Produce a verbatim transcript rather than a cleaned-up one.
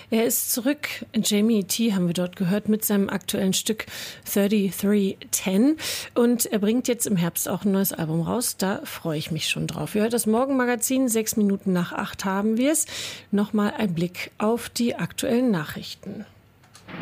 Er ist zurück. Jamie T. haben wir dort gehört mit seinem aktuellen Stück dreiunddreißig zehn. Und er bringt jetzt im Herbst auch ein neues Album raus. Da freue ich mich schon drauf. Ihr hört das Morgenmagazin. Sechs Minuten nach acht haben wir es. Nochmal ein Blick auf die aktuellen Nachrichten.